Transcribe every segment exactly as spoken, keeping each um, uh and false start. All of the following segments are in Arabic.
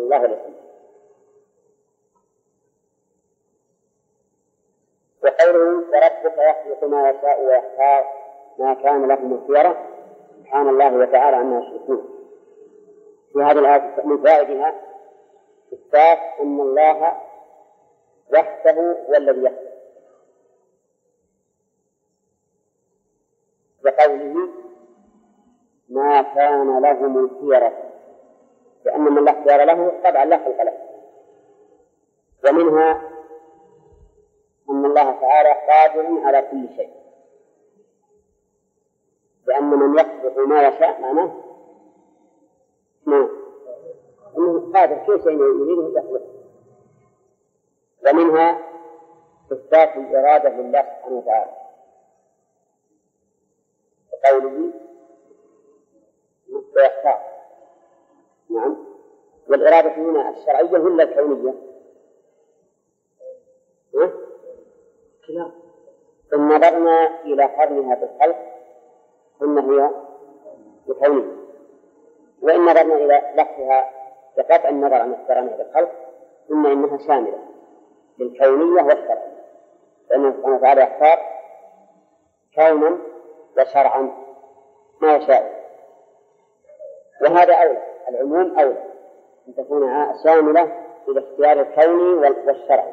الله عليه وسلم. وقوله وربك يخلق ما يشاء ويختار ما كان لهم الخيرة سبحان الله وتعالى عما يشركون. في هذه الآية من فائدها إثبات أن الله وحده هو الذي يخلق، بقوله ما كان لهم الخيرة، لأن من لا اختيار له طبعا لا خلق له. ومنها أن الله تعالى قادر على كل شيء، لأن من يخلق ما يشاء معناه أنه قادر كل شيء يريده يخلقه. ومنها إثبات الإرادة لله سبحانه وتعالى بقوله ويختار. نعم. والإرادة هنا الشرعية ولا الكونية؟ إن نظرنا إلى قرنها بالخلق قلنا هي الكونية، وإن نظرنا إلى لفظها بقطع النظر عن اقترانها بالخلق قلنا إنها شاملة للكونية والشرعية، لأنه سبحانه وتعالى يختار كونا وشرعا ما يشاء. وهذا أولى، العموم أولى أن تكون شاملة إلى اختيار الكوني والشرعي.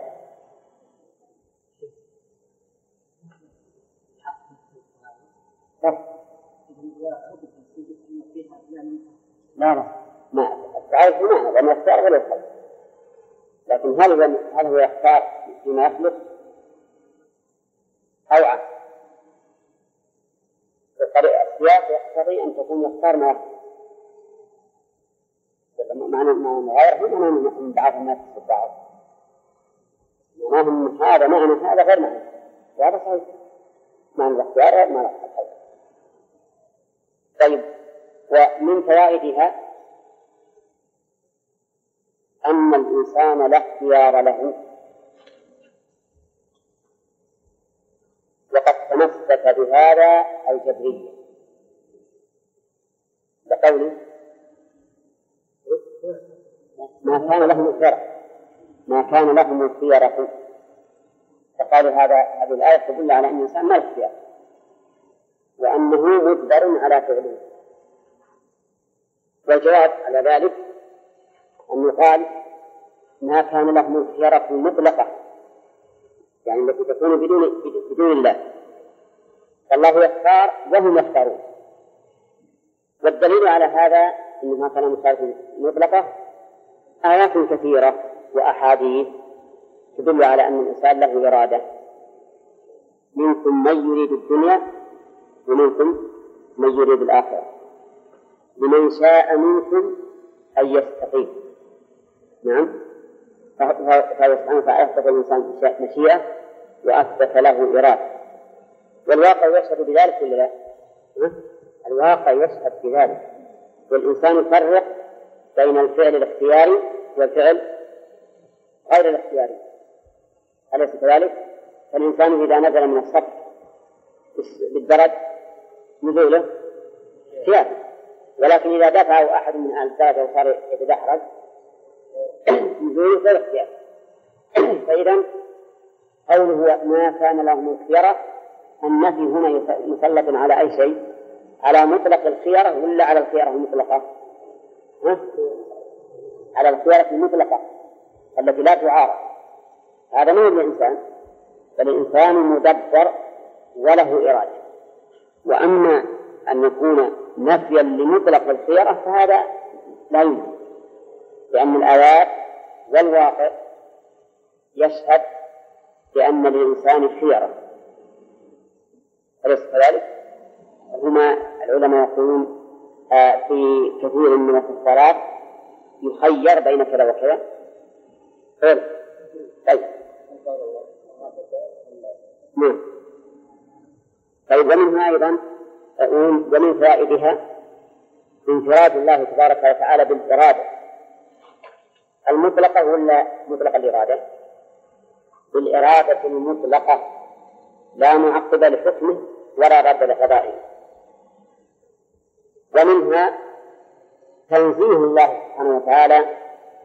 لا لا ما التعارف بمعنى لأنه يختار غير الخلق، لكن هل هل هو يختار فيما يخلق أو عكس؟ السياق يقتضي أن تكون يختار ما يخلق. معنى معنى غير هنا من بعض الناس بعض معناه هذا معنى هذا غير معنى هذا صحيح، معنى الاختيار غير معنى الخلق. طيب، ومن فوائدها أن الإنسان لا اختيار له، وقد تمسك بهذا الجبرية بقوله ما كان لهم الخيرة ما كان لهم الخيرة. فقالوا هذا هذه الآية تدل على أن الإنسان ما له اختيار، وأنه مجبر على فعله. والجواب على ذلك أن يقال ما كان لهم الخيرة مطلقة، يعني التي تكون بدون بدون الله، فالله يختار وهم يختارون. والدليل على هذا أن ما كان الخيرة مطلقة آيات كثيرة وأحاديث تدل على أن الإنسان له إرادة. منكم من يريد الدنيا ومنكم من يريد الآخرة، لمن شاء منكم أن يستقيم. نعم. فهو سبحانه وتعالى أثبت الإنسان مشيئة وأثبت له إرادة، والواقع يشهد بذلك ولا لا؟ الواقع يشهد بذلك. والإنسان يفرق بين الفعل الاختياري والفعل غير الاختياري، أليس كذلك؟ فالإنسان إذا نزل من السطح بالدرج نزوله اختياري، ولكن إذا دفعه أحد من أهل الدرجة وصار يتدحرج نزوله غير اختياري. فإذا قوله ما كان لهم الخيرة، النفي هنا مسلط على أي شيء؟ على مطلق الخيرة ولا على الخيرة المطلقة؟ ها؟ على الخيرة المطلقة التي لا تعارض. هذا ما هو الإنسان، بل الإنسان مدبر وله إرادة. وأما أن يكون نفيا لمطلق الخيرة فهذا لا يمكن، لأن الآيات والواقع يشهد بأن للإنسان خيرة، أليس كذلك؟ هما العلماء يقولون آه في كثير من الكفارات يخير بين كذا وكذا. طيب نعم. طيب ومنها أيضا ومن فائدها انفراد الله تبارك وتعالى بالإرادة المطلقة ولا مطلق الإرادة؟ بالإرادة المطلقة لا معقب لحكمه ولا رد لقضائه. ومنها تنزيه الله سبحانه وتعالى